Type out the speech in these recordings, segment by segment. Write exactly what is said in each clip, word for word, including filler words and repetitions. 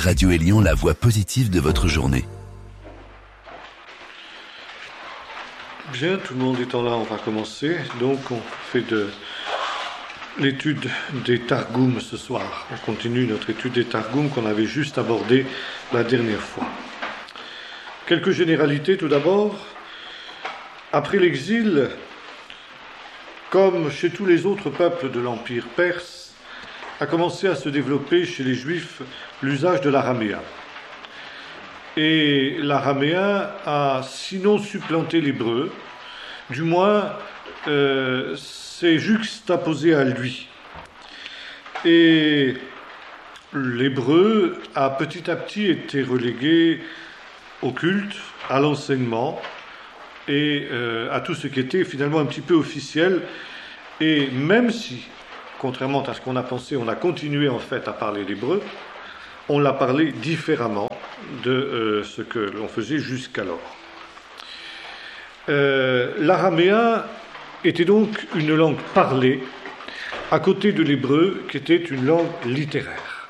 Radio Élion, la voix positive de votre journée. Bien, tout le monde étant là, on va commencer. Donc, on fait de l'étude des Targums ce soir. On continue notre étude des Targums qu'on avait juste abordée la dernière fois. Quelques généralités tout d'abord. Après l'exil, comme chez tous les autres peuples de l'Empire perse, a commencé à se développer chez les Juifs l'usage de l'araméen. Et l'araméen a sinon supplanté l'hébreu, du moins euh, s'est juxtaposé à lui. Et l'hébreu a petit à petit été relégué au culte, à l'enseignement et euh, à tout ce qui était finalement un petit peu officiel. Et même si, contrairement à ce qu'on a pensé, on a continué en fait à parler l'hébreu, on l'a parlé différemment de euh, ce que l'on faisait jusqu'alors. Euh, l'araméen était donc une langue parlée à côté de l'hébreu qui était une langue littéraire.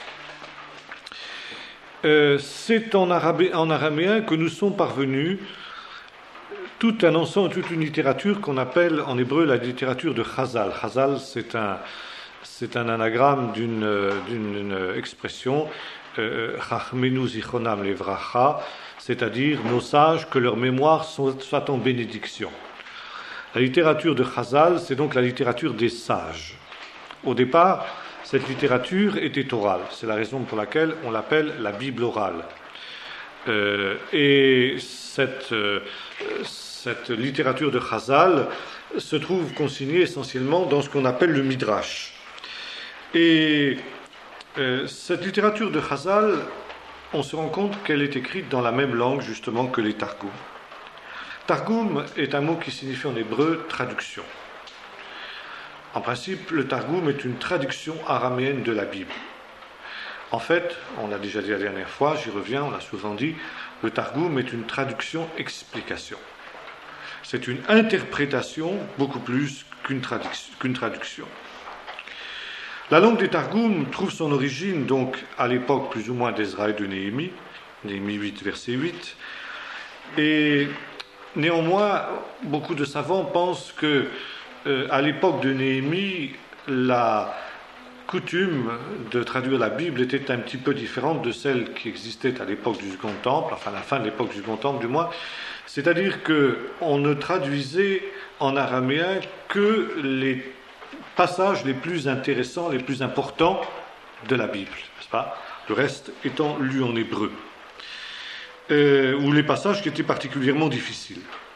Euh, c'est en, arabé, en araméen que nous sont parvenus tout un ensemble, toute une littérature qu'on appelle en hébreu la littérature de Chazal. Chazal, c'est un, c'est un anagramme d'une, d'une expression Chachmenu zichronam levracha, c'est-à-dire nos sages, que leur mémoire soit en bénédiction. La littérature de Chazal, c'est donc la littérature des sages. Au départ, cette littérature était orale. C'est la raison pour laquelle on l'appelle la Bible orale. Euh, et cette, euh, cette littérature de Chazal se trouve consignée essentiellement dans ce qu'on appelle le Midrash. Et euh, cette littérature de Chazal, on se rend compte qu'elle est écrite dans la même langue justement que les Targum. Targum est un mot qui signifie en hébreu traduction. En principe, le Targum est une traduction araméenne de la Bible. En fait, on l'a déjà dit la dernière fois, j'y reviens, on l'a souvent dit, le Targum est une traduction-explication. C'est une interprétation beaucoup plus qu'une, traduc- qu'une traduction. La langue des Targum trouve son origine donc à l'époque plus ou moins d'Ezra et de Néhémie, Néhémie huit, verset huit, et néanmoins, beaucoup de savants pensent que euh, à l'époque de Néhémie, la coutume de traduire la Bible était un petit peu différente de celle qui existait à l'époque du Second Temple, enfin à la fin de l'époque du Second Temple du moins, c'est-à-dire qu'on ne traduisait en araméen que les passages les plus intéressants, les plus importants de la Bible, n'est-ce pas ? Le reste étant lu en hébreu, euh, ou les passages qui étaient particulièrement difficiles.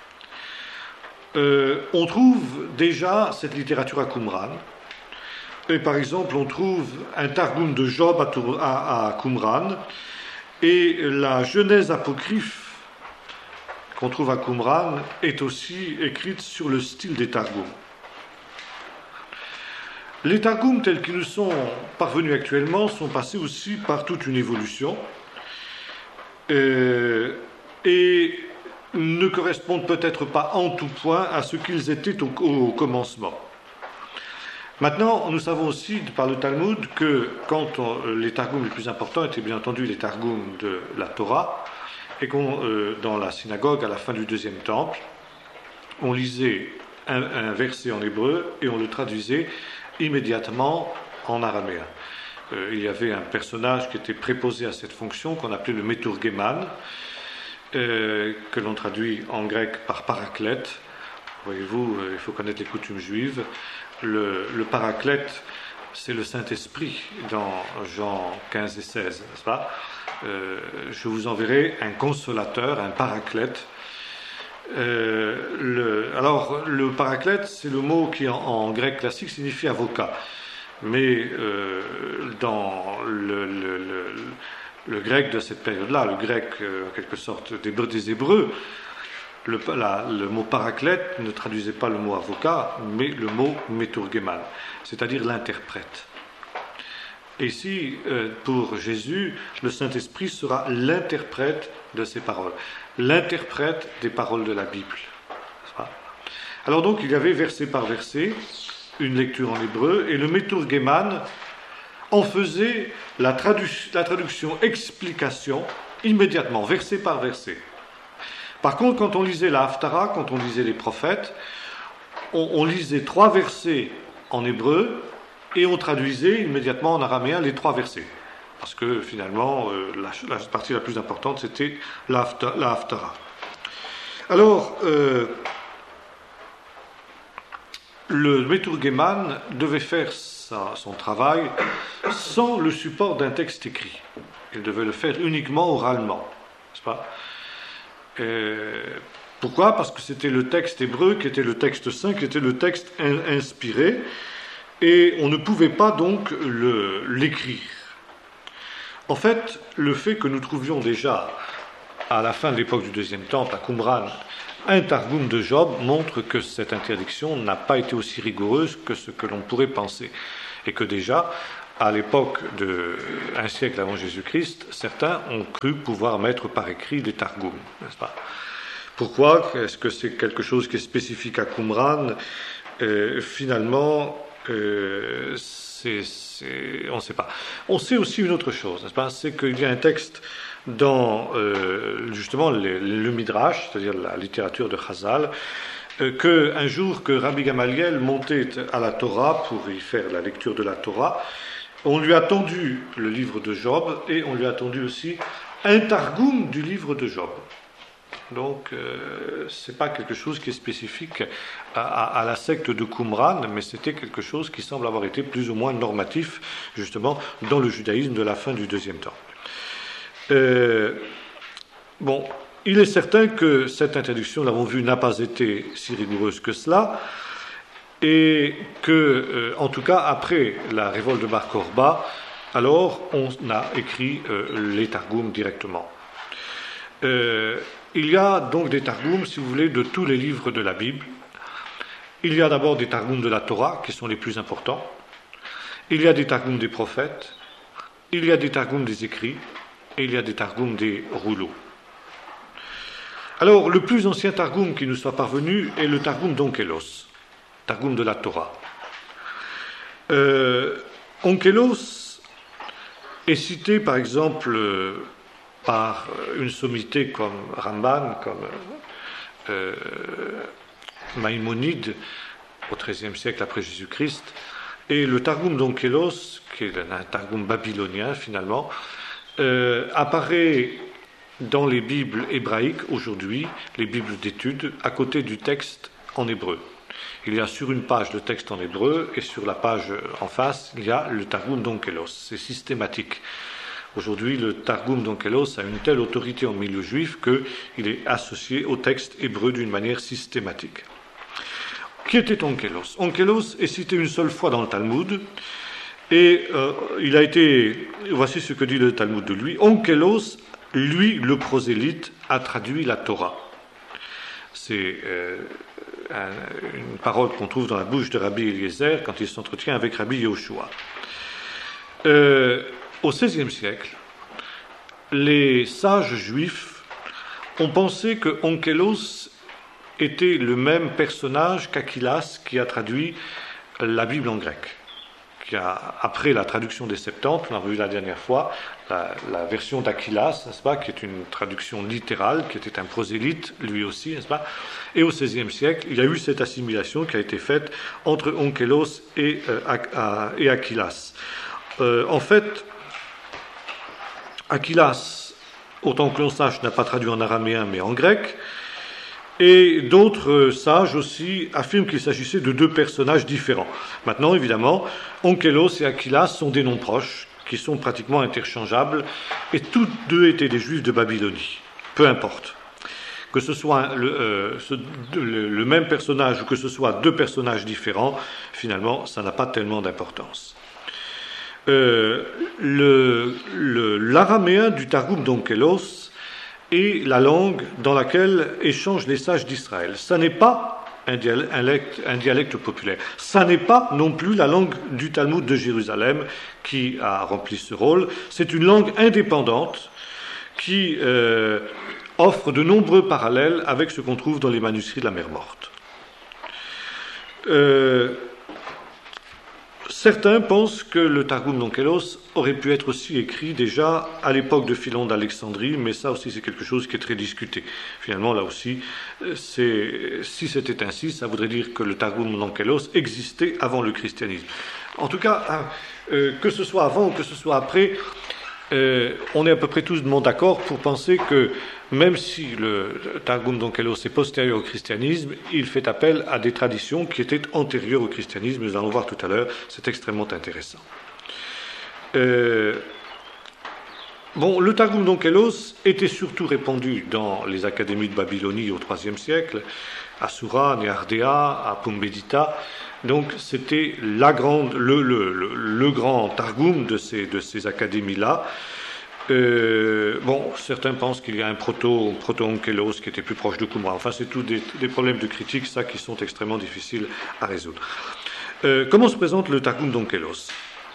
Euh, on trouve déjà cette littérature à Qumran. Et par exemple, on trouve un Targum de Job à, à, à Qumran, et la Genèse apocryphe qu'on trouve à Qumran est aussi écrite sur le style des Targums. Les Targums tels qu'ils nous sont parvenus actuellement sont passés aussi par toute une évolution euh, et ne correspondent peut-être pas en tout point à ce qu'ils étaient au, au commencement. Maintenant, nous savons aussi par le Talmud que quand on, les Targums les plus importants étaient bien entendu les Targums de la Torah, et qu'on, euh, dans la synagogue à la fin du deuxième temple, on lisait un, un verset en hébreu et on le traduisait immédiatement en araméen. Euh, il y avait un personnage qui était préposé à cette fonction qu'on appelait le Meturgeman, euh, que l'on traduit en grec par paraclète. Voyez-vous, euh, il faut connaître les coutumes juives. Le, le paraclète, c'est le Saint-Esprit dans Jean quinze et seize, n'est-ce pas ? euh, Je vous enverrai un consolateur, un paraclète. Euh, le, alors, le paraclète, c'est le mot qui, en, en grec classique, signifie avocat. Mais euh, dans le, le, le, le grec de cette période-là, le grec, euh, en quelque sorte, des, des Hébreux, le, la, le mot paraclète ne traduisait pas le mot avocat, mais le mot meturgeman, c'est-à-dire l'interprète. Et ici, euh, pour Jésus, le Saint-Esprit sera l'interprète de ces paroles, l'interprète des paroles de la Bible. Alors donc, il y avait verset par verset une lecture en hébreu, et le meturgeman on faisait la, tradu- la traduction explication immédiatement, verset par verset. Par contre, quand on lisait la Haftara, quand on lisait les prophètes, on, on lisait trois versets en hébreu et on traduisait immédiatement en araméen les trois versets. Parce que finalement, euh, la, la partie la plus importante, c'était la Haftara. Alors, euh, le Meturgeman devait faire sa, son travail sans le support d'un texte écrit. Il devait le faire uniquement oralement, n'est-ce pas ? Euh, pourquoi ? Parce que c'était le texte hébreu qui était le texte saint, qui était le texte in- inspiré, et on ne pouvait pas donc le, l'écrire. En fait, le fait que nous trouvions déjà, à la fin de l'époque du deuxième temple, à Qumran, un Targum de Job montre que cette interdiction n'a pas été aussi rigoureuse que ce que l'on pourrait penser. Et que déjà, à l'époque d'un siècle avant Jésus-Christ, certains ont cru pouvoir mettre par écrit des Targums, n'est-ce pas ? Pourquoi ? Est-ce que c'est quelque chose qui est spécifique à Qumran ? euh, Finalement, euh, c'est, c'est, on ne sait pas. On sait aussi une autre chose, n'est-ce pas ? C'est qu'il y a un texte dans euh, justement le, le Midrash, c'est-à-dire la littérature de Chazal, euh, qu'un jour que Rabbi Gamaliel montait à la Torah pour y faire la lecture de la Torah, on lui a tendu le livre de Job et on lui a tendu aussi un Targum du livre de Job. Donc, euh, ce n'est pas quelque chose qui est spécifique à, à, à la secte de Qumran, mais c'était quelque chose qui semble avoir été plus ou moins normatif, justement, dans le judaïsme de la fin du deuxième temple. Euh, bon, il est certain que cette interdiction, nous l'avons vu, n'a pas été si rigoureuse que cela, et que, euh, en tout cas, après la révolte de Bar Korba, alors on a écrit euh, les Targums directement. Euh, il y a donc des Targums, si vous voulez, de tous les livres de la Bible. Il y a d'abord des Targums de la Torah, qui sont les plus importants. Il y a des Targums des prophètes. Il y a des Targums des écrits. Et il y a des Targums des rouleaux. Alors, le plus ancien Targum qui nous soit parvenu est le Targum d'Onkelos, Targum de la Torah. Euh, Onkelos est cité, par exemple, par une sommité comme Ramban, comme euh, Maïmonide, au treizième siècle après Jésus-Christ, et le Targum d'Onkelos, qui est un Targum babylonien finalement, euh, apparaît dans les Bibles hébraïques aujourd'hui, les Bibles d'études, à côté du texte en hébreu. Il y a sur une page le texte en hébreu et sur la page en face, il y a le Targum d'Onkelos. C'est systématique. Aujourd'hui, le Targum d'Onkelos a une telle autorité en milieu juif qu'il est associé au texte hébreu d'une manière systématique. Qui était Onkelos ? Onkelos est cité une seule fois dans le Talmud et euh, il a été, voici ce que dit le Talmud de lui, Onkelos, lui, le prosélyte, a traduit la Torah. C'est euh, un, une parole qu'on trouve dans la bouche de Rabbi Eliezer quand il s'entretient avec Rabbi Yehoshua. Euh, au seizième siècle, les sages juifs ont pensé que Onkelos était le même personnage qu'Achilas qui a traduit la Bible en grec. Qui a, après la traduction des Septante, on a vu la dernière fois, la, la version d'Achilas, n'est-ce pas, qui est une traduction littérale, qui était un prosélyte, lui aussi, n'est-ce pas, et au seizième siècle, il y a eu cette assimilation qui a été faite entre Onkelos et, euh, et Achilas. Euh, en fait, Achilas, autant que l'on sache, n'a pas traduit en araméen, mais en grec, et d'autres sages aussi affirment qu'il s'agissait de deux personnages différents. Maintenant, évidemment, Onkelos et Achilas sont des noms proches, qui sont pratiquement interchangeables, et tous deux étaient des juifs de Babylonie. Peu importe. Que ce soit le, euh, ce, le, le même personnage ou que ce soit deux personnages différents, finalement, ça n'a pas tellement d'importance. Euh, le, le, l'araméen du Targum d'Onkelos est la langue dans laquelle échangent les sages d'Israël. Ça n'est pas un dialecte, un dialecte populaire. Ça n'est pas non plus la langue du Talmud de Jérusalem qui a rempli ce rôle. C'est une langue indépendante qui euh, offre de nombreux parallèles avec ce qu'on trouve dans les manuscrits de la Mer Morte. Euh, certains pensent que le Targum d'Onkelos aurait pu être aussi écrit déjà à l'époque de Philon d'Alexandrie, mais ça aussi c'est quelque chose qui est très discuté. Finalement, là aussi, c'est, si c'était ainsi, ça voudrait dire que le Targum d'Onkelos existait avant le christianisme. En tout cas, euh, que ce soit avant ou que ce soit après, euh, on est à peu près tous d'accord pour penser que même si le Targum d'Onkelos est postérieur au christianisme, il fait appel à des traditions qui étaient antérieures au christianisme. Nous allons voir tout à l'heure, c'est extrêmement intéressant. Euh, bon, le Targum d'Onkelos était surtout répandu dans les académies de Babylonie au troisième siècle, à Soura, Néardéa, à Pumbedita. Donc c'était la grande, le, le, le, le grand Targum de ces, de ces académies-là. Euh, bon, certains pensent qu'il y a un proto, proto-onkelos qui était plus proche de Qumran. Enfin, c'est tous des, des problèmes de critique, ça, qui sont extrêmement difficiles à résoudre. Euh, comment se présente le Targum d'Onkelos ?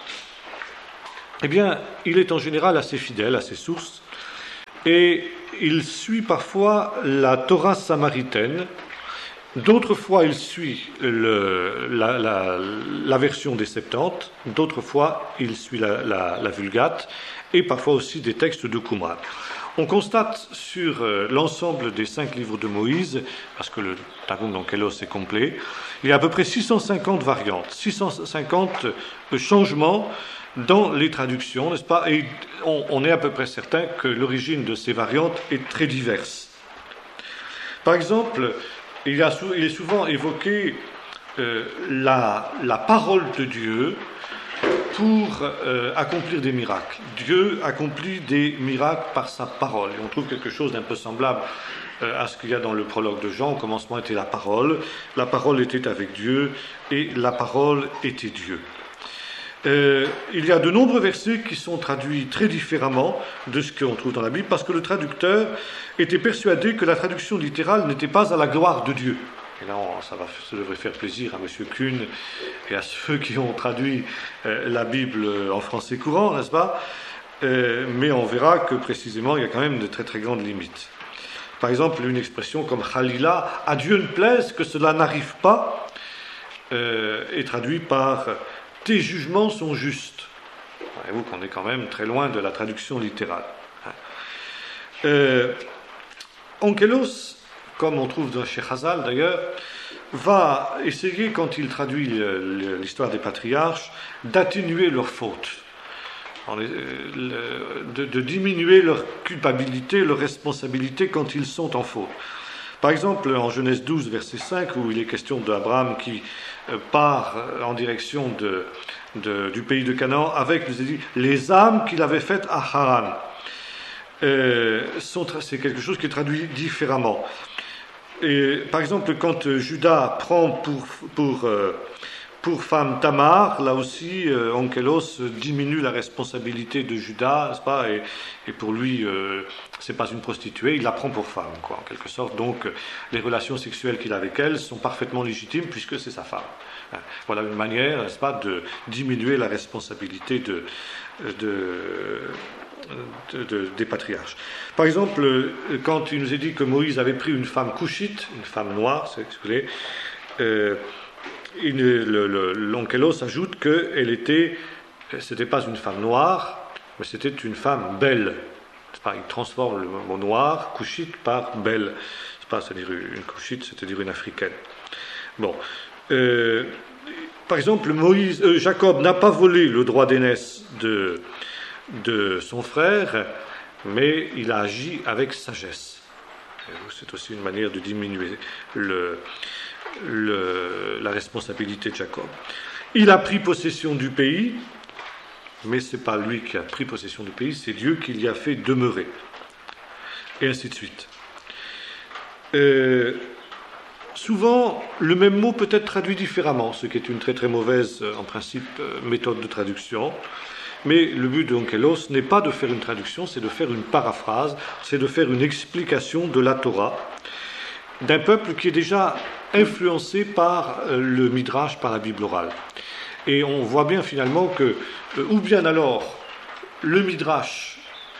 Eh bien, il est en général assez fidèle à ses sources et il suit parfois la Torah samaritaine. D'autres fois, il suit le, la, la, la version des Septante, d'autres fois, il suit la, la, la Vulgate, et parfois aussi des textes de Qumran. On constate sur euh, l'ensemble des cinq livres de Moïse, parce que le Targum d'Onkelos est complet, il y a à peu près six cent cinquante variantes, six cent cinquante changements dans les traductions, n'est-ce pas ? Et on, on est à peu près certain que l'origine de ces variantes est très diverse. Par exemple, il, y a, il est souvent évoqué euh, la, la parole de Dieu pour euh, accomplir des miracles. Dieu accomplit des miracles par sa parole. Et on trouve quelque chose d'un peu semblable euh, à ce qu'il y a dans le prologue de Jean. Au commencement était la parole, la parole était avec Dieu, et la parole était Dieu. Euh, il y a de nombreux versets qui sont traduits très différemment de ce qu'on trouve dans la Bible, parce que le traducteur était persuadé que la traduction littérale n'était pas à la gloire de Dieu. Et là, on, ça, va, ça devrait faire plaisir à M. Kuhn et à ceux qui ont traduit euh, la Bible en français courant, n'est-ce pas ? euh, Mais on verra que précisément, il y a quand même de très très grandes limites. Par exemple, une expression comme « Khalila », « à Dieu ne plaise que cela n'arrive pas euh, », est traduite par « tes jugements sont justes ». Voyez-vous qu'on est quand même très loin de la traduction littérale. Euh, Onkelos, comme on trouve dans chez Chazal d'ailleurs, va essayer, quand il traduit l'histoire des patriarches, d'atténuer leurs fautes, de, de diminuer leur culpabilité, leur responsabilité quand ils sont en faute. Par exemple, en Genèse douze, verset cinq, où il est question d'Abraham qui part en direction de, de, du pays de Canaan avec, nous a dit, les âmes qu'il avait faites à Haran. Euh, sont, c'est quelque chose qui est traduit différemment. Et, par exemple, quand Judas prend pour, pour, euh, pour femme Tamar, là aussi, euh, Onkelos diminue la responsabilité de Judas, n'est-ce pas ? Et, et pour lui, euh, c'est pas une prostituée, il la prend pour femme, quoi, en quelque sorte. Donc, les relations sexuelles qu'il a avec elle sont parfaitement légitimes puisque c'est sa femme. Voilà une manière, n'est-ce pas, de diminuer la responsabilité de, de De, de, des patriarches. Par exemple, quand il nous est dit que Moïse avait pris une femme couchite, une femme noire, si vous voulez, euh, il, le, le, l'Onkelos ajoute qu'elle était, c'était pas une femme noire, mais c'était une femme belle. C'est pas, il transforme le mot noir, couchite, par belle. C'est pas, c'est-à-dire une couchite, c'est-à-dire une africaine. Bon. Euh, par exemple, Moïse, euh, Jacob n'a pas volé le droit d'aînesse de de son frère, mais il a agi avec sagesse. C'est aussi une manière de diminuer le, le, la responsabilité de Jacob. Il a pris possession du pays, mais ce n'est pas lui qui a pris possession du pays, c'est Dieu qui l'y a fait demeurer. Et ainsi de suite. Euh, souvent, le même mot peut être traduit différemment, ce qui est une très très mauvaise, en principe, méthode de traduction. Mais le but de Onkelos n'est pas de faire une traduction, c'est de faire une paraphrase, c'est de faire une explication de la Torah, d'un peuple qui est déjà influencé par le Midrash, par la Bible orale. Et on voit bien finalement que, ou bien alors, le Midrash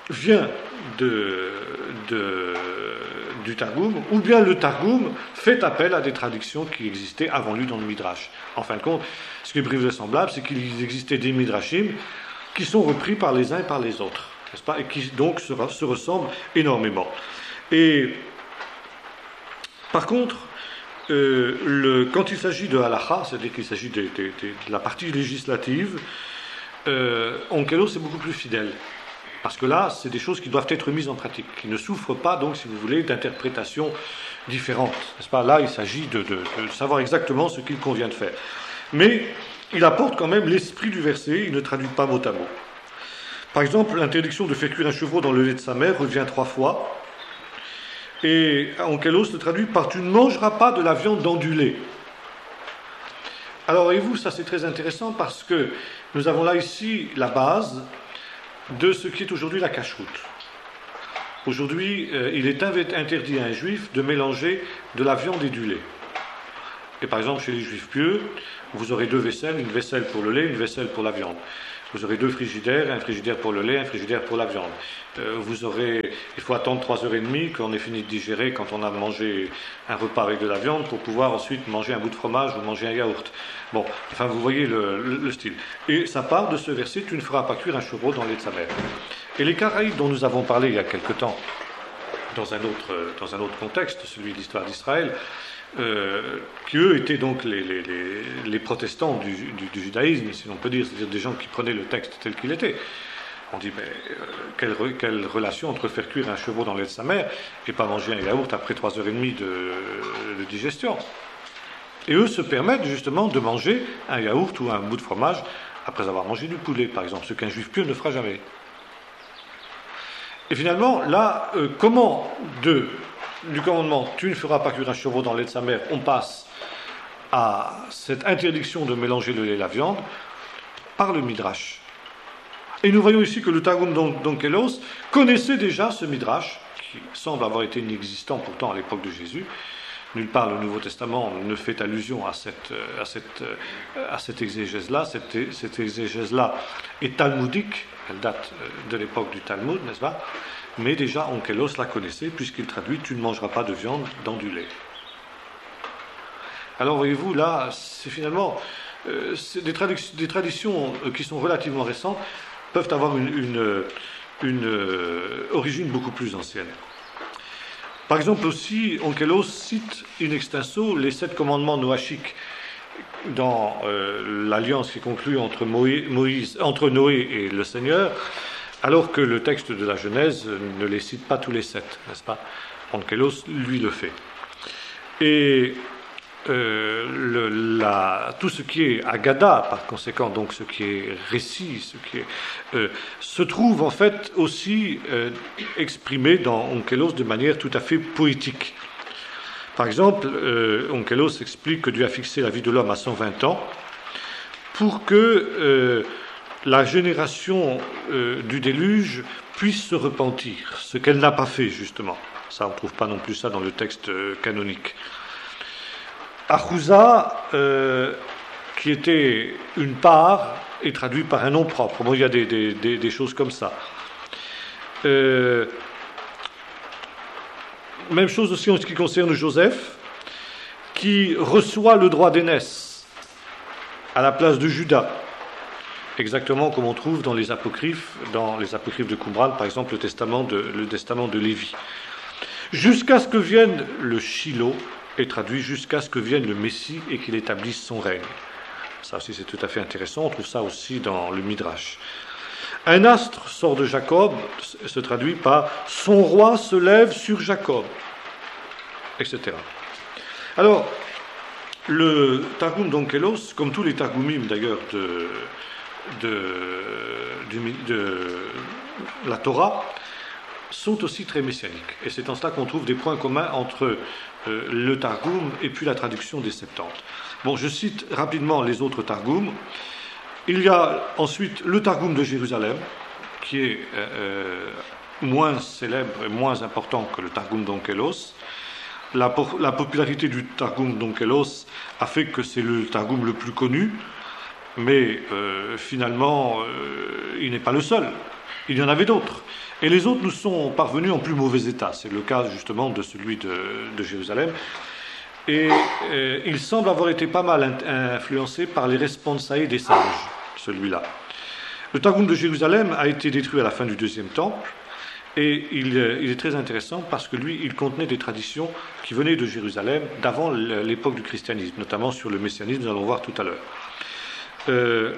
vient de, de, du Targum, ou bien le Targum fait appel à des traductions qui existaient avant lui dans le Midrash. En fin de compte, ce qui est vraisemblable, c'est qu'il existait des Midrashim qui sont repris par les uns et par les autres, n'est-ce pas, et qui donc se, se ressemblent énormément. Et par contre, euh, le, quand il s'agit de halacha, c'est-à-dire qu'il s'agit de, de, de, de la partie législative, euh, Onkelos est beaucoup plus fidèle. Parce que là, c'est des choses qui doivent être mises en pratique, qui ne souffrent pas, donc, si vous voulez, d'interprétations différentes. N'est-ce pas ? Là, il s'agit de, de, de savoir exactement ce qu'il convient de faire. Mais il apporte quand même l'esprit du verset, il ne traduit pas mot à mot. Par exemple, l'interdiction de faire cuire un chevreau dans le lait de sa mère revient trois fois. Et Onkelos le traduit par « tu ne mangeras pas de la viande dans du lait ». Alors, voyez-vous, ça c'est très intéressant parce que nous avons là ici la base de ce qui est aujourd'hui la cacheroute. Aujourd'hui, euh, il est interdit à un juif de mélanger de la viande et du lait. Et par exemple, chez les juifs pieux, vous aurez deux vaisselles, une vaisselle pour le lait, une vaisselle pour la viande. Vous aurez deux frigidaires, un frigidaire pour le lait, un frigidaire pour la viande. Euh, vous aurez, il faut attendre trois heures et demie qu'on ait fini de digérer quand on a mangé un repas avec de la viande pour pouvoir ensuite manger un bout de fromage ou manger un yaourt. Bon, enfin vous voyez le, le, le style. Et ça part de ce verset, tu ne feras pas cuire un chevreau dans le lait de sa mère. Et les Caraïbes dont nous avons parlé il y a quelque temps, dans un autre, dans un autre contexte, celui de l'histoire d'Israël, Euh, qui eux étaient donc les, les, les, les protestants du, du, du judaïsme, si l'on peut dire, c'est-à-dire des gens qui prenaient le texte tel qu'il était. On dit, mais euh, quelle, quelle relation entre faire cuire un chevreau dans le lait de sa mère et pas manger un yaourt après trois heures et demie de, de digestion. Et eux se permettent justement de manger un yaourt ou un bout de fromage après avoir mangé du poulet, par exemple, ce qu'un juif pieux ne fera jamais. Et finalement, là, euh, comment de... du commandement « tu ne feras pas cuire un chevreau dans le lait de sa mère », on passe à cette interdiction de mélanger le lait et la viande par le Midrash. Et nous voyons ici que le Targum d'Onkelos connaissait déjà ce Midrash, qui semble avoir été inexistant pourtant à l'époque de Jésus. Nulle part le Nouveau Testament ne fait allusion à cette, à cette, à cette exégèse-là. Cette, cette exégèse-là est talmudique, elle date de l'époque du Talmud, n'est-ce pas ? Mais déjà, Onkelos la connaissait, puisqu'il traduit « tu ne mangeras pas de viande dans du lait ». Alors, voyez-vous, là, c'est finalement... Euh, c'est des, tradu- des traditions euh, qui sont relativement récentes peuvent avoir une, une, une euh, origine beaucoup plus ancienne. Par exemple, aussi, Onkelos cite in extenso les sept commandements noachiques dans euh, l'alliance qui est conclue entre, Moïse, Moïse, entre Noé et le Seigneur, alors que le texte de la Genèse ne les cite pas tous les sept, n'est-ce pas ? Onkelos, lui, le fait. Et euh, le, la, tout ce qui est Agada, par conséquent, donc ce qui est récit, ce qui est, euh, se trouve en fait aussi euh, exprimé dans Onkelos de manière tout à fait poétique. Par exemple, euh, Onkelos explique que Dieu a fixé la vie de l'homme à cent vingt ans pour que... Euh, la génération euh, du déluge puisse se repentir, ce qu'elle n'a pas fait, justement. Ça, on ne trouve pas non plus ça dans le texte euh, canonique. Achouza, euh, qui était une part, est traduit par un nom propre. Bon, il y a des, des, des, des choses comme ça. Euh, même chose aussi en ce qui concerne Joseph, qui reçoit le droit d'aînesse à la place de Judas. Exactement comme on trouve dans les apocryphes, dans les apocryphes de Qumran, par exemple, le testament de, le testament de Lévi. Jusqu'à ce que vienne le Shiloh, est traduit jusqu'à ce que vienne le Messie et qu'il établisse son règne. Ça aussi, c'est tout à fait intéressant. On trouve ça aussi dans le Midrash. Un astre sort de Jacob, se traduit par son roi se lève sur Jacob, et cetera. Alors, le Targum d'Onkelos, comme tous les Targumim d'ailleurs de. De, de, de la Torah, sont aussi très messianiques. Et c'est en cela qu'on trouve des points communs entre euh, le Targum et puis la traduction des Septante. Bon, je cite rapidement les autres Targums. Il y a ensuite le Targum de Jérusalem, qui est euh, moins célèbre et moins important que le Targum d'Onkelos. La, la popularité du Targum d'Onkelos a fait que c'est le Targum le plus connu. Mais euh, finalement, euh, il n'est pas le seul. Il y en avait d'autres. Et les autres nous sont parvenus en plus mauvais état. C'est le cas justement de celui de, de Jérusalem. Et euh, il semble avoir été pas mal in- influencé par les responsae des sages, celui-là. Le Targum de Jérusalem a été détruit à la fin du deuxième temple. Et il, il est très intéressant parce que lui, il contenait des traditions qui venaient de Jérusalem d'avant l'époque du christianisme, notamment sur le messianisme, nous allons voir tout à l'heure. Euh,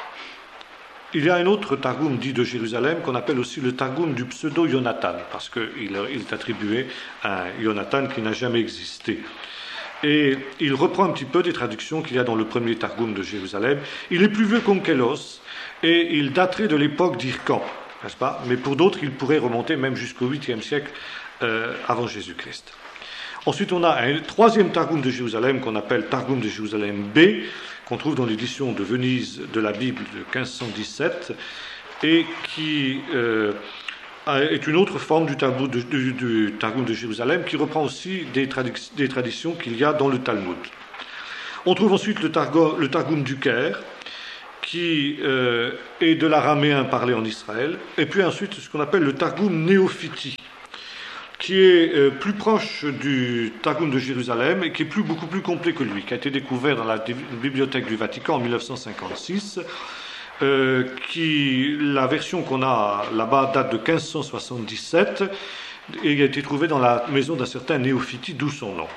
il y a un autre Targum dit de Jérusalem qu'on appelle aussi le Targum du pseudo-Yonatan, parce qu'il il est attribué à un Yonatan qui n'a jamais existé. Et il reprend un petit peu des traductions qu'il y a dans le premier Targum de Jérusalem. Il est plus vieux qu'Onkelos et il daterait de l'époque d'Hyrcan, n'est-ce pas? Mais pour d'autres, il pourrait remonter même jusqu'au huitième siècle euh, avant Jésus-Christ. Ensuite, on a un troisième Targum de Jérusalem qu'on appelle Targum de Jérusalem B, qu'on trouve dans l'édition de Venise de la Bible de quinze cent dix-sept, et qui euh, est une autre forme du Targum de, du, du Targum de Jérusalem, qui reprend aussi des, tradi- des traditions qu'il y a dans le Talmud. On trouve ensuite le, targo, le Targum du Caire, qui euh, est de l'araméen parlé en Israël, et puis ensuite ce qu'on appelle le Targum néophiti, qui est euh, plus proche du Targum de Jérusalem et qui est plus, beaucoup plus complet que lui, qui a été découvert dans la bibliothèque du Vatican en mille neuf cent cinquante-six, euh, qui, la version qu'on a là-bas date de quinze cent soixante-dix-sept et a été trouvée dans la maison d'un certain Néophiti, d'où son nom.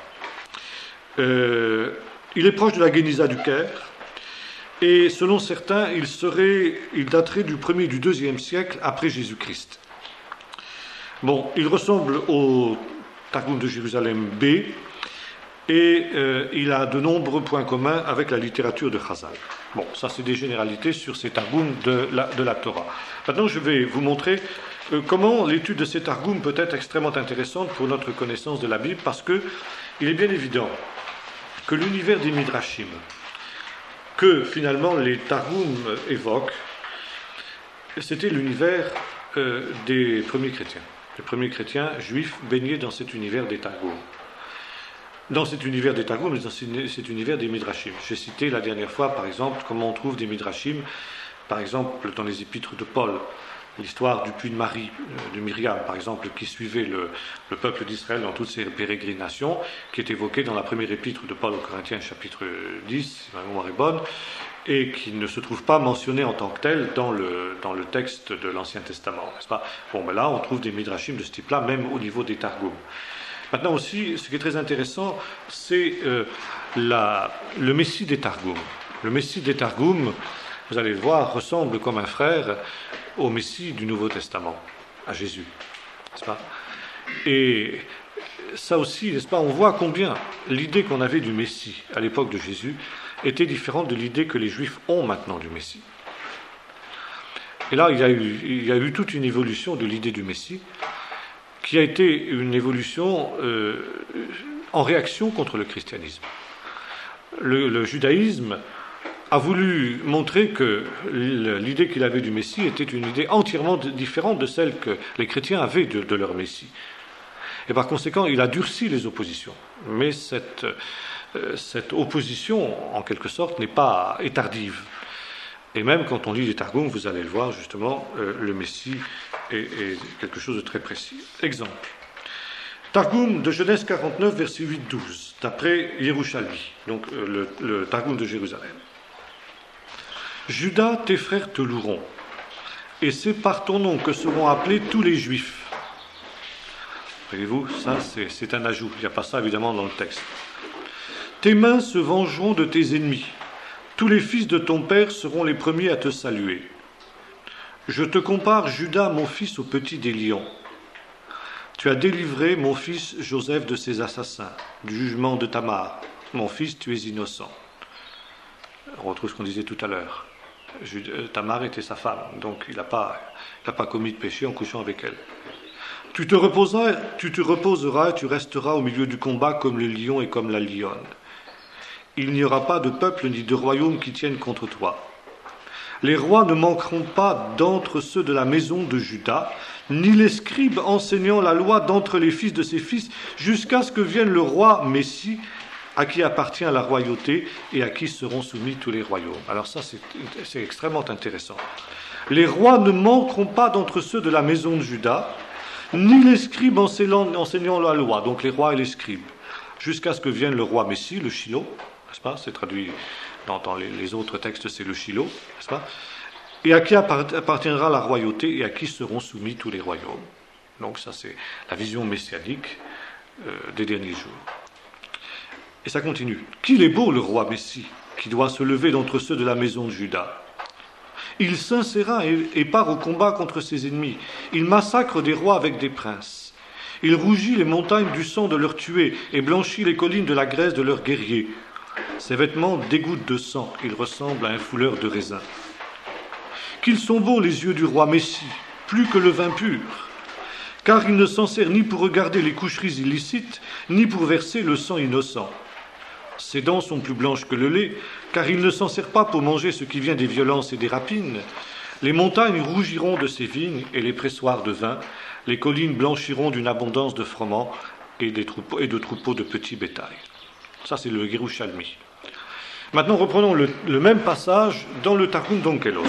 Euh, il est proche de la Guéniza du Caire, et selon certains, il, serait, il daterait du premier et du deuxième siècle après Jésus-Christ. Bon, il ressemble au Targum de Jérusalem B, et euh, il a de nombreux points communs avec la littérature de Chazal. Bon, ça c'est des généralités sur ces Targums de la, de la Torah. Maintenant, je vais vous montrer euh, comment l'étude de ces Targums peut être extrêmement intéressante pour notre connaissance de la Bible, parce que il est bien évident que l'univers des Midrashim, que finalement les Targums évoquent, c'était l'univers euh, des premiers chrétiens. Les premiers chrétiens juifs baignaient dans cet univers des Targums. Dans cet univers des Targums, mais dans cet univers des Midrashim. J'ai cité la dernière fois, par exemple, comment on trouve des Midrashim, par exemple, dans les épîtres de Paul, l'histoire du puits de Marie, euh, de Myriam, par exemple, qui suivait le, le peuple d'Israël dans toutes ses pérégrinations, qui est évoquée dans la première épître de Paul aux Corinthiens, chapitre dix, si ma mémoire est bonne, et qui ne se trouve pas mentionné en tant que tel dans le, dans le texte de l'Ancien Testament, n'est-ce pas? Bon, ben là, on trouve des midrashim de ce type-là, même au niveau des Targums. Maintenant aussi, ce qui est très intéressant, c'est euh, la, le Messie des Targums. Le Messie des Targums, vous allez le voir, ressemble comme un frère au Messie du Nouveau Testament, à Jésus, n'est-ce pas? Et ça aussi, n'est-ce pas, on voit combien l'idée qu'on avait du Messie à l'époque de Jésus était différente de l'idée que les Juifs ont maintenant du Messie. Et là, il y a eu, il y a eu toute une évolution de l'idée du Messie, qui a été une évolution euh, en réaction contre le christianisme. Le, le judaïsme a voulu montrer que l'idée qu'il avait du Messie était une idée entièrement différente de celle que les chrétiens avaient de, de leur Messie. Et par conséquent, il a durci les oppositions. Mais cette... cette opposition, en quelque sorte, n'est pas est tardive. Et même quand on lit les Targums, vous allez le voir, justement, euh, le Messie est, est quelque chose de très précis. Exemple. Targum de Genèse quarante-neuf, versets huit à douze, d'après Yerushalmi, donc euh, le, le Targum de Jérusalem. Judas, tes frères te loueront, et c'est par ton nom que seront appelés tous les Juifs. Voyez-vous, ça c'est, c'est un ajout, il n'y a pas ça évidemment dans le texte. Tes mains se vengeront de tes ennemis. Tous les fils de ton père seront les premiers à te saluer. Je te compare, Judas, mon fils, au petit des lions. Tu as délivré mon fils Joseph de ses assassins, du jugement de Tamar. Mon fils, tu es innocent. On retrouve ce qu'on disait tout à l'heure. Tamar était sa femme, donc il n'a pas, il n'a pas commis de péché en couchant avec elle. Tu te reposeras, tu te reposeras et tu resteras au milieu du combat comme le lion et comme la lionne. Il n'y aura pas de peuple ni de royaume qui tienne contre toi. Les rois ne manqueront pas d'entre ceux de la maison de Juda, ni les scribes enseignant la loi d'entre les fils de ses fils, jusqu'à ce que vienne le roi Messie, à qui appartient la royauté et à qui seront soumis tous les royaumes. Alors ça, c'est, c'est extrêmement intéressant. Les rois ne manqueront pas d'entre ceux de la maison de Juda, ni les scribes enseignant, enseignant la loi, donc les rois et les scribes, jusqu'à ce que vienne le roi Messie, le Shiloh, n'est-ce pas? C'est traduit dans, dans les, les autres textes, c'est le Shiloh, n'est-ce pas? Et à qui appartiendra la royauté et à qui seront soumis tous les royaumes. Donc ça, c'est la vision messianique euh, des derniers jours. Et ça continue. Qu'il est beau le roi Messie, qui doit se lever d'entre ceux de la maison de Juda. Il s'insérera et, et part au combat contre ses ennemis. Il massacre des rois avec des princes. Il rougit les montagnes du sang de leurs tués et blanchit les collines de la graisse de leurs guerriers. Ses vêtements dégoûtent de sang. Il ressemble à un fouleur de raisin. Qu'ils sont beaux les yeux du roi Messie, plus que le vin pur, car il ne s'en sert ni pour regarder les coucheries illicites, ni pour verser le sang innocent. Ses dents sont plus blanches que le lait, car il ne s'en sert pas pour manger ce qui vient des violences et des rapines. Les montagnes rougiront de ses vignes et les pressoirs de vin, les collines blanchiront d'une abondance de froment et, des troupeaux, et de troupeaux de petits bétails. Ça, c'est le Yerushalmi. Maintenant, reprenons le, le même passage dans le Targum d'Onkelos.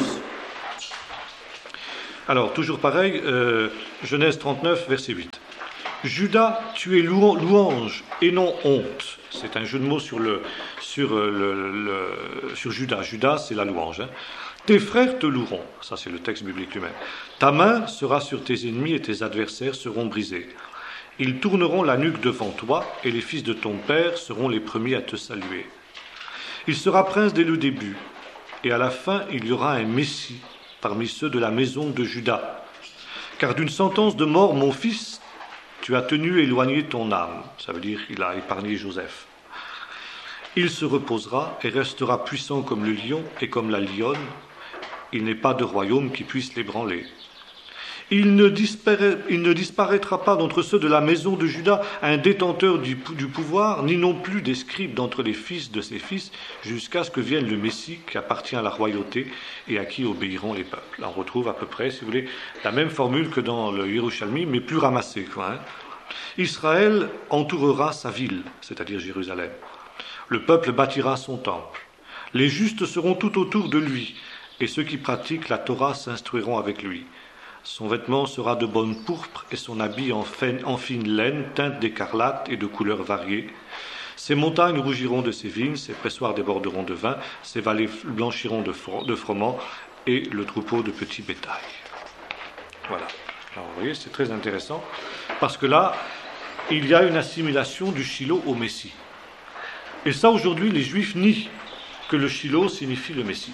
Alors, toujours pareil, euh, Genèse trente-neuf, verset huit. Judas, tu es louange et non honte. C'est un jeu de mots sur, le, sur, le, le, sur Judas. Judas, c'est la louange. Hein. Tes frères te loueront. Ça, c'est le texte biblique lui-même. Ta main sera sur tes ennemis et tes adversaires seront brisés. Ils tourneront la nuque devant toi et les fils de ton père seront les premiers à te saluer. Il sera prince dès le début et à la fin, il y aura un Messie parmi ceux de la maison de Juda. Car d'une sentence de mort, mon fils, tu as tenu éloigné ton âme. Ça veut dire qu'il a épargné Joseph. Il se reposera et restera puissant comme le lion et comme la lionne. Il n'est pas de royaume qui puisse l'ébranler. Il ne, dispara... il ne disparaîtra pas d'entre ceux de la maison de Juda un détenteur du, du pouvoir, ni non plus des scribes d'entre les fils de ses fils, jusqu'à ce que vienne le Messie qui appartient à la royauté et à qui obéiront les peuples. Là, on retrouve à peu près, si vous voulez, la même formule que dans le Yerushalmi, mais plus ramassée, quoi, hein. Israël entourera sa ville, c'est-à-dire Jérusalem. Le peuple bâtira son temple. Les justes seront tout autour de lui, et ceux qui pratiquent la Torah s'instruiront avec lui. Son vêtement sera de bonne pourpre et son habit en fine, en fine laine, teinte d'écarlate et de couleurs variées. Ses montagnes rougiront de ses vignes, ses pressoirs déborderont de vin, ses vallées blanchiront de, fro- de froment et le troupeau de petits bétails. Voilà. Alors vous voyez, c'est très intéressant parce que là, il y a une assimilation du Shiloh au Messie. Et ça, aujourd'hui, les Juifs nient que le Shiloh signifie le Messie.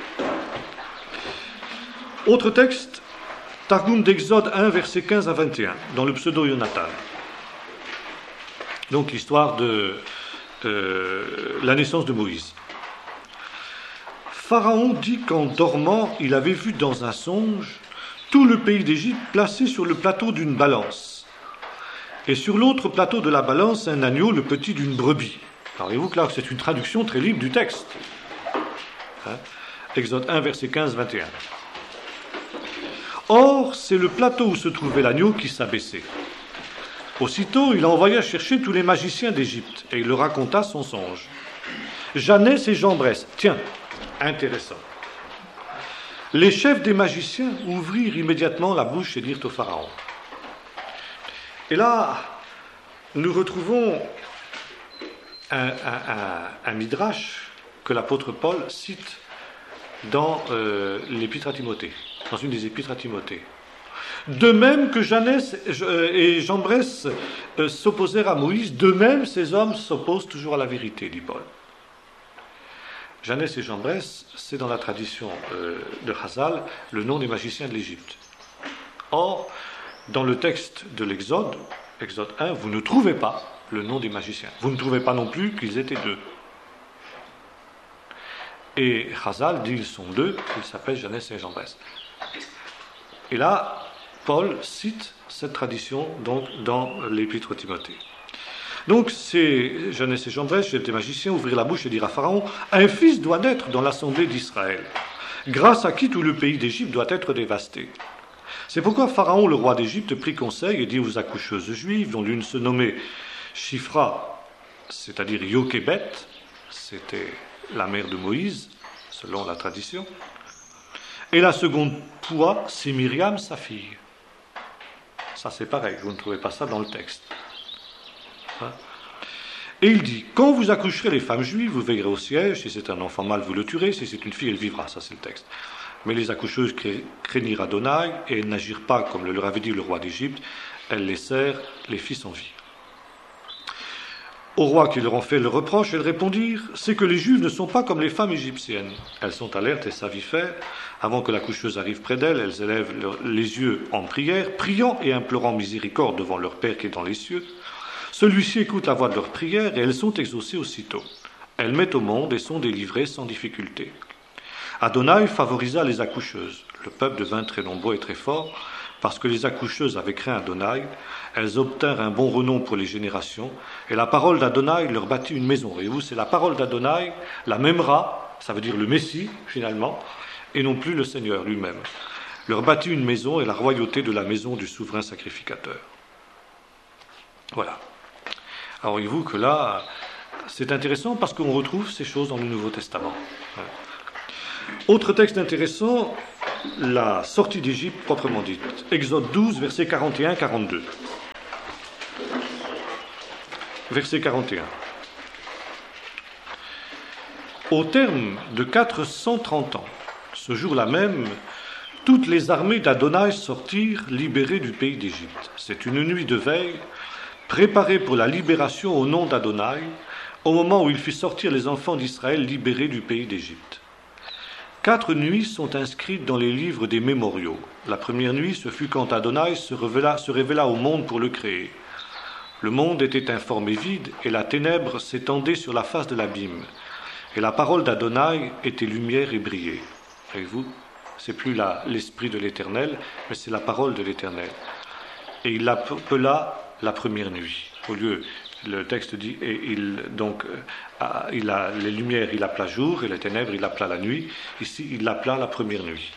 Autre texte, Targum d'Exode un, versets quinze à vingt et un, dans le pseudo-Yonatan. Donc l'histoire de euh, la naissance de Moïse. Pharaon dit qu'en dormant, il avait vu dans un songe tout le pays d'Égypte placé sur le plateau d'une balance. Et sur l'autre plateau de la balance, un agneau, le petit d'une brebis. Alors voyez-vous que là, c'est une traduction très libre du texte. Hein? Exode un, versets quinze à vingt et un. Or, c'est le plateau où se trouvait l'agneau qui s'abaissait. Aussitôt, il envoya chercher tous les magiciens d'Égypte, et il leur raconta son songe. Jeannès et Jambres, tiens, intéressant. Les chefs des magiciens ouvrirent immédiatement la bouche et dirent au Pharaon. Et là, nous retrouvons un, un, un, un midrash que l'apôtre Paul cite dans euh, l'épître à Timothée. Dans une des épîtres à Timothée. De même que Jeannès et Jambres s'opposèrent à Moïse, de même ces hommes s'opposent toujours à la vérité, dit Paul. Jeannès et Jambres, c'est dans la tradition de Chazal le nom des magiciens de l'Égypte. Or, dans le texte de l'Exode, Exode un, vous ne trouvez pas le nom des magiciens. Vous ne trouvez pas non plus qu'ils étaient deux. Et Chazal dit qu'ils sont deux, ils s'appellent Jeannès et Jambres. Et là, Paul cite cette tradition donc, dans l'épître à Timothée. Donc, c'est Jeannès et Jambres, chefs des magiciens, ouvrir la bouche et dire à Pharaon, un fils doit naître dans l'assemblée d'Israël, grâce à qui tout le pays d'Égypte doit être dévasté. C'est pourquoi Pharaon, le roi d'Égypte, prit conseil et dit aux accoucheuses juives, dont l'une se nommait Shifra c'est-à-dire Yochébed, c'était la mère de Moïse, selon la tradition. Et la seconde Poua, c'est Myriam, sa fille. Ça c'est pareil, vous ne trouvez pas ça dans le texte. Hein? Et il dit, quand vous accoucherez les femmes juives, vous veillerez au siège, si c'est un enfant mâle, vous le tuerez, si c'est une fille, elle vivra, ça c'est le texte. Mais les accoucheuses craignirent Adonai, et elles n'agirent pas comme le leur avait dit le roi d'Égypte, elles laissèrent les fils en vie. Au roi qui leur en fait le reproche, elles répondirent, c'est que les Juives ne sont pas comme les femmes égyptiennes. Elles sont alertes et savent y faire. Avant que l'accoucheuse arrive près d'elles, elles élèvent leur, les yeux en prière, priant et implorant miséricorde devant leur Père qui est dans les cieux. Celui-ci écoute la voix de leur prière et elles sont exaucées aussitôt. Elles mettent au monde et sont délivrées sans difficulté. Adonai favorisa les accoucheuses. Le peuple devint très nombreux et très fort. Parce que les accoucheuses avaient craint Adonai, elles obtinrent un bon renom pour les générations, et la parole d'Adonai leur bâtit une maison. Voyez-vous, c'est la parole d'Adonai, la Memra, ça veut dire le Messie, finalement, et non plus le Seigneur lui-même. Leur bâtit une maison et la royauté de la maison du souverain sacrificateur. Voilà. Alors voyez-vous que là, c'est intéressant parce qu'on retrouve ces choses dans le Nouveau Testament. Autre texte intéressant, la sortie d'Égypte proprement dite. Exode douze, versets quarante et un à quarante-deux. Verset quarante et un. Au terme de quatre cent trente ans, ce jour-là même, toutes les armées d'Adonai sortirent libérées du pays d'Égypte. C'est une nuit de veille, préparée pour la libération au nom d'Adonai, au moment où il fit sortir les enfants d'Israël libérés du pays d'Égypte. Quatre nuits sont inscrites dans les livres des mémoriaux. La première nuit, ce fut quand Adonai se révéla, se révéla au monde pour le créer. Le monde était informe et vide, et la ténèbre s'étendait sur la face de l'abîme. Et la parole d'Adonai était lumière et brillait. Voyez-vous, c'est plus la, l'esprit de l'Éternel, mais c'est la parole de l'Éternel. Et il l'appela la première nuit. Au lieu, le texte dit, et il, donc, il a les lumières, il appela jour, et les ténèbres, il appela la nuit. Ici, il l'appela la première nuit.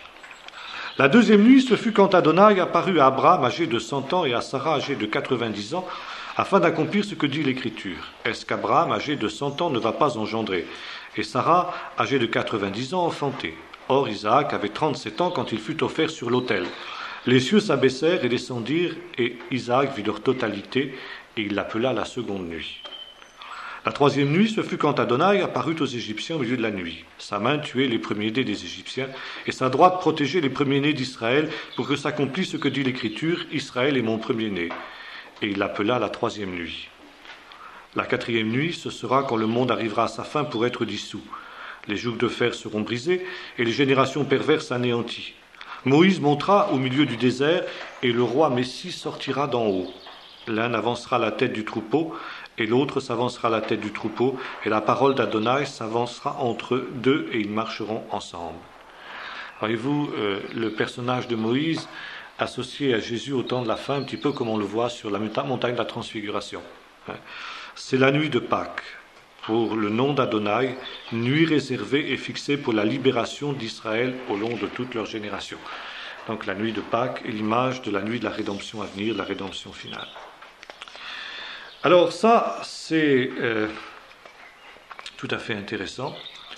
La deuxième nuit, ce fut quand Adonai apparut à Abraham, âgé de cent ans, et à Sarah, âgée de quatre-vingt-dix ans, afin d'accomplir ce que dit l'Écriture. Est-ce qu'Abraham, âgé de cent ans, ne va pas engendrer? Et Sarah, âgée de quatre-vingt-dix ans, enfanter. Or, Isaac avait trente-sept ans quand il fut offert sur l'autel. Les cieux s'abaissèrent et descendirent, et Isaac vit leur totalité, et il l'appela la seconde nuit. La troisième nuit, ce fut quand Adonai apparut aux Égyptiens au milieu de la nuit. Sa main tuait les premiers-nés des Égyptiens, et sa droite protégeait les premiers-nés d'Israël, pour que s'accomplisse ce que dit l'Écriture, Israël est mon premier-né. Et il l'appela la troisième nuit. La quatrième nuit, ce sera quand le monde arrivera à sa fin pour être dissous. Les jougs de fer seront brisés, et les générations perverses anéanties. Moïse montera au milieu du désert, et le roi Messie sortira d'en haut. L'un avancera la tête du troupeau, et l'autre s'avancera la tête du troupeau, et la parole d'Adonai s'avancera entre deux, et ils marcheront ensemble. Voyez-vous, euh, le personnage de Moïse associé à Jésus au temps de la fin, un petit peu comme on le voit sur la montagne de la Transfiguration. C'est la nuit de Pâques, pour le nom d'Adonai, nuit réservée et fixée pour la libération d'Israël au long de toutes leurs générations. Donc la nuit de Pâques est l'image de la nuit de la rédemption à venir, de la rédemption finale. Alors ça, c'est euh, tout à fait intéressant.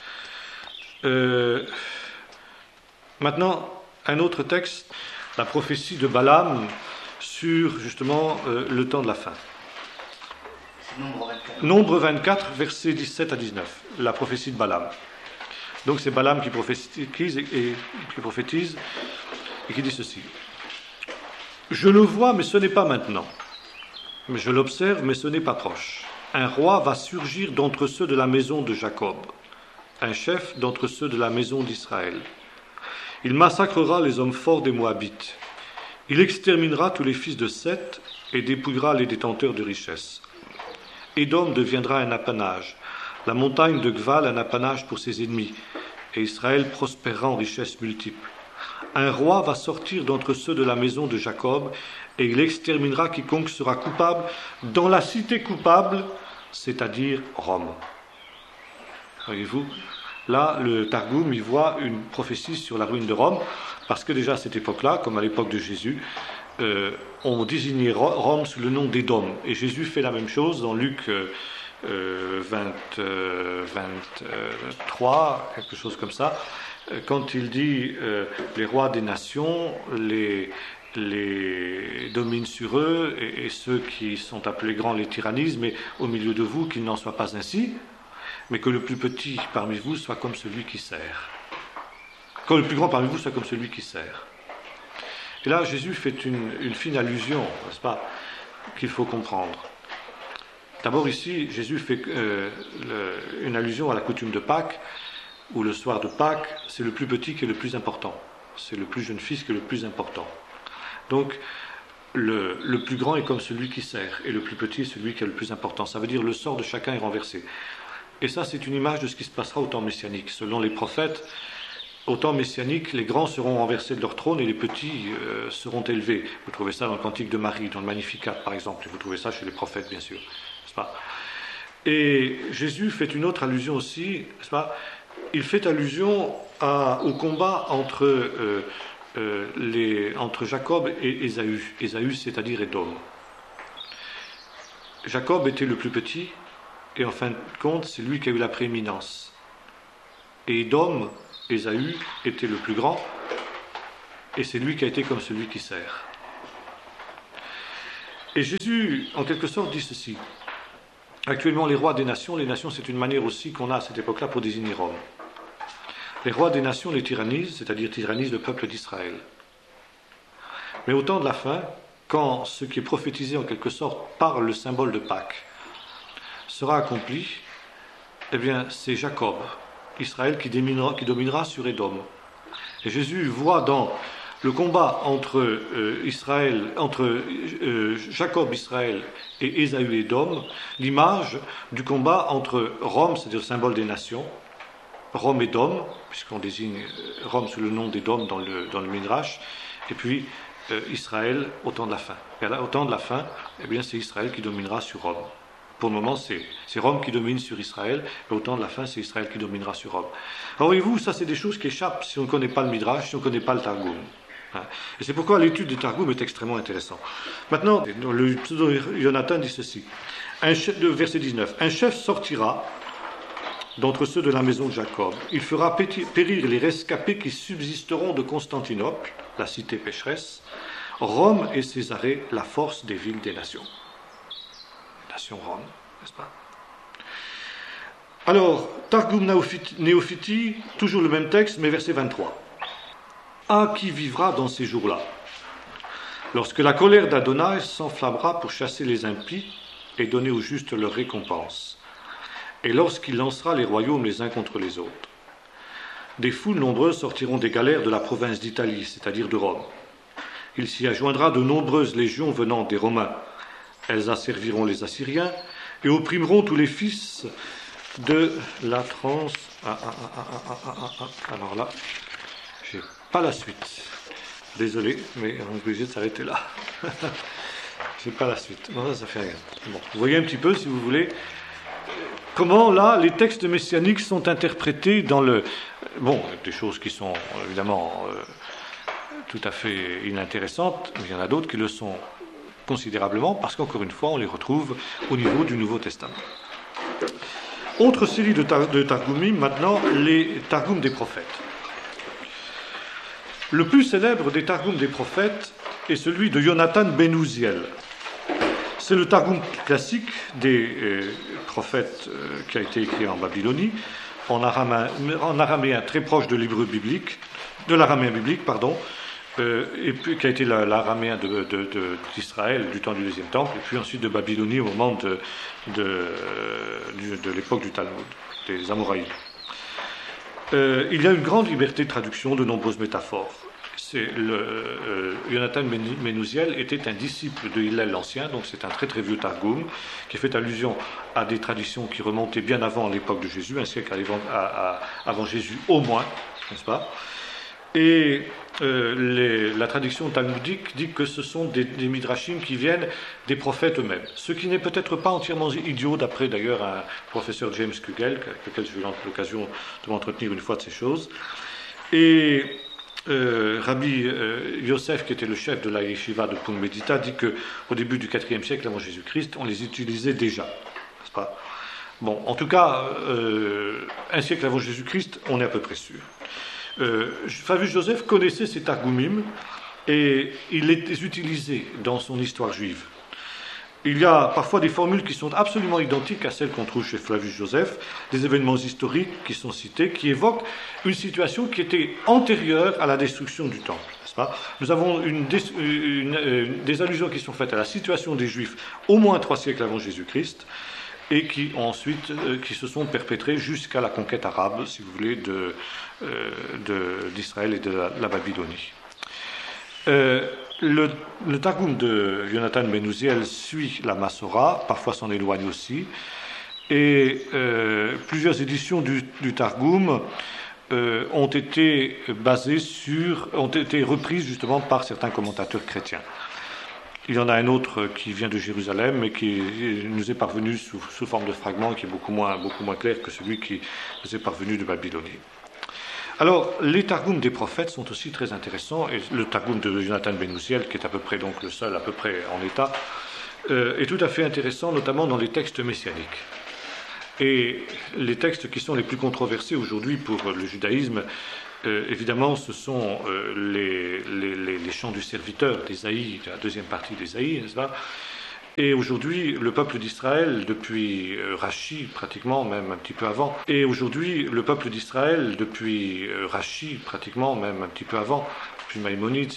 Euh, maintenant, un autre texte, la prophétie de Balaam sur justement euh, le temps de la fin. Nombre vingt-quatre. Nombre vingt-quatre, versets dix-sept à dix-neuf, la prophétie de Balaam. Donc c'est Balaam qui prophétise et, et, qui prophétise et qui dit ceci. Je le vois, mais ce n'est pas maintenant. Mais je l'observe, mais ce n'est pas proche. Un roi va surgir d'entre ceux de la maison de Jacob, un chef d'entre ceux de la maison d'Israël. Il massacrera les hommes forts des Moabites. Il exterminera tous les fils de Seth et dépouillera les détenteurs de richesses. Édom deviendra un apanage, la montagne de Gval un apanage pour ses ennemis, et Israël prospérera en richesses multiples. Un roi va sortir d'entre ceux de la maison de Jacob, et il exterminera quiconque sera coupable dans la cité coupable, c'est-à-dire Rome. Voyez-vous, là, le Targum y voit une prophétie sur la ruine de Rome, parce que déjà à cette époque-là, comme à l'époque de Jésus, euh, on désignait Rome sous le nom d'Édom. Et Jésus fait la même chose dans Luc euh, euh, vingt, euh, vingt-trois, quelque chose comme ça, quand il dit euh, les rois des nations les, les dominent sur eux, et, et ceux qui sont appelés grands les tyrannisent, mais au milieu de vous qu'il n'en soit pas ainsi, mais que le plus petit parmi vous soit comme celui qui sert. Que le plus grand parmi vous soit comme celui qui sert. Et là, Jésus fait une, une fine allusion, n'est-ce pas, qu'il faut comprendre. D'abord ici, Jésus fait euh, le, une allusion à la coutume de Pâques, où le soir de Pâques, c'est le plus petit qui est le plus important. C'est le plus jeune fils qui est le plus important. Donc, le, le plus grand est comme celui qui sert, et le plus petit est celui qui est le plus important. Ça veut dire que le sort de chacun est renversé. Et ça, c'est une image de ce qui se passera au temps messianique. Selon les prophètes, au temps messianique, les grands seront renversés de leur trône et les petits euh, seront élevés. Vous trouvez ça dans le Cantique de Marie, dans le Magnificat, par exemple. Et vous trouvez ça chez les prophètes, bien sûr. N'est-ce pas ? Et Jésus fait une autre allusion aussi, n'est-ce pas ? Il fait allusion à, au combat entre, euh, euh, les, entre Jacob et Ésaü. Ésaü, c'est-à-dire Édom. Jacob était le plus petit, et en fin de compte, c'est lui qui a eu la prééminence. Et Édom, Ésaü, était le plus grand, et c'est lui qui a été comme celui qui sert. Et Jésus, en quelque sorte, dit ceci. Actuellement, les rois des nations, les nations, c'est une manière aussi qu'on a à cette époque-là pour désigner Rome. Les rois des nations les tyrannisent, c'est-à-dire tyrannisent le peuple d'Israël. Mais au temps de la fin, quand ce qui est prophétisé en quelque sorte par le symbole de Pâques sera accompli, eh bien c'est Jacob, Israël, qui dominera, qui dominera sur Édom. Et Jésus voit dans le combat entre euh, Israël, entre euh, Jacob, Israël et Ésaü, Édom, l'image du combat entre Rome, c'est-à-dire le symbole des nations, Rome et Édom, puisqu'on désigne Rome sous le nom d'Édom dans le, dans le Midrash, et puis euh, Israël au temps de la fin. Et là, au temps de la fin, eh bien, c'est Israël qui dominera sur Rome. Pour le moment, c'est, c'est Rome qui domine sur Israël, et au temps de la fin, c'est Israël qui dominera sur Rome. Alors, voyez-vous, ça, c'est des choses qui échappent si on ne connaît pas le Midrash, si on ne connaît pas le Targum. Hein. Et c'est pourquoi l'étude du Targum est extrêmement intéressante. Maintenant, le pseudo-Jonathan dit ceci, un chef, verset dix-neuf, « Un chef sortira d'entre ceux de la maison de Jacob. Il fera périr les rescapés qui subsisteront de Constantinople, la cité pécheresse, Rome et Césarée, la force des villes des nations. » Nation Rome, n'est-ce pas ? Alors, Targum Néophiti, toujours le même texte, mais verset vingt-trois. « Ah, qui vivra dans ces jours-là, lorsque la colère d'Adonai s'enflammera pour chasser les impies et donner aux justes leur récompense, et lorsqu'il lancera les royaumes les uns contre les autres. Des foules nombreuses sortiront des galères de la province d'Italie, c'est-à-dire de Rome. Il s'y adjoindra de nombreuses légions venant des Romains. Elles asserviront les Assyriens et opprimeront tous les fils de la trans... Ah, ah, ah, ah, ah, ah, ah. Alors là, j'ai pas la suite. Désolé, mais on est obligé de s'arrêter là. J'ai pas la suite. Non, ça, ça fait rien. Bon, vous voyez un petit peu, si vous voulez, comment, là, les textes messianiques sont interprétés dans le... Bon, des choses qui sont, évidemment, euh, tout à fait inintéressantes, mais il y en a d'autres qui le sont considérablement, parce qu'encore une fois, on les retrouve au niveau du Nouveau Testament. Autre série de, tar- de Targumim, maintenant, les Targums des prophètes. Le plus célèbre des Targums des prophètes est celui de Jonathan ben Uziel. C'est le Targum classique des euh, prophètes euh, qui a été écrit en Babylonie, en araméen, en araméen très proche de l'hébreu biblique, de l'araméen biblique, pardon, euh, et puis qui a été la, l'araméen de, de, de, d'Israël du temps du deuxième temple, et puis ensuite de Babylonie au moment de, de, de, de l'époque du Talmud, des Amoraïdes. Euh, il y a une grande liberté de traduction, de nombreuses métaphores. C'est le, euh, Jonathan ben Uziel était un disciple de Hillel l'Ancien, donc c'est un très très vieux Targum qui fait allusion à des traditions qui remontaient bien avant l'époque de Jésus, un siècle avant Jésus au moins, n'est-ce pas ? Et euh, les, la tradition talmudique dit que ce sont des, des midrashim qui viennent des prophètes eux-mêmes, ce qui n'est peut-être pas entièrement idiot, d'après d'ailleurs un professeur James Kugel, avec lequel j'ai eu l'occasion de m'entretenir une fois de ces choses. Et euh, Rabbi euh, Yosef, qui était le chef de la yeshiva de Pumbedita, dit qu'au début du quatrième siècle avant Jésus-Christ, on les utilisait déjà, n'est-ce pas ? Bon, en tout cas, euh, un siècle avant Jésus-Christ, on est à peu près sûr. Euh, Flavius Joseph connaissait ces Targumim et il les utilisait dans son histoire juive. Il y a parfois des formules qui sont absolument identiques à celles qu'on trouve chez Flavius Joseph, des événements historiques qui sont cités, qui évoquent une situation qui était antérieure à la destruction du temple. N'est-ce pas ? Nous avons une des, une, une, des allusions qui sont faites à la situation des Juifs au moins trois siècles avant Jésus-Christ, et qui ensuite euh, qui se sont perpétrées jusqu'à la conquête arabe, si vous voulez, de, euh, de, d'Israël et de la, la Babylonie. Euh, le, le Targum de Jonathan Ben Uziel suit la Masorah, parfois s'en éloigne aussi, et euh, plusieurs éditions du, du Targum euh, ont été basées sur, ont été reprises justement par certains commentateurs chrétiens. Il y en a un autre qui vient de Jérusalem, mais qui nous est parvenu sous, sous forme de fragments, qui est beaucoup moins, beaucoup moins clair que celui qui nous est parvenu de Babylonie. Alors, les Targums des prophètes sont aussi très intéressants, et le Targum de Jonathan Ben Uziel, qui est à peu près donc le seul à peu près en état, euh, est tout à fait intéressant, notamment dans les textes messianiques. Et les textes qui sont les plus controversés aujourd'hui pour le judaïsme, euh, évidemment, ce sont euh, les, les, les, les chants du serviteur d'Ésaïe, la deuxième partie d'Ésaïe, n'est-ce pas ? Et aujourd'hui, le peuple d'Israël, depuis euh, Rachi, pratiquement, même un petit peu avant, et aujourd'hui, le peuple d'Israël, depuis euh, Rachi, pratiquement, même un petit peu avant, puis Maïmonide,